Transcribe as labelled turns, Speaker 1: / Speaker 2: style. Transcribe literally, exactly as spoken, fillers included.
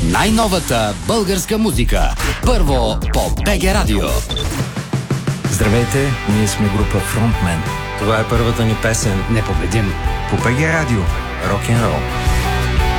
Speaker 1: Най-новата българска музика. Първо по БГ Радио.
Speaker 2: Здравейте, ние сме група Frontman.
Speaker 3: Това е първата ни песен.
Speaker 1: Непобедим.
Speaker 2: По БГ Радио. Рок-н-рол.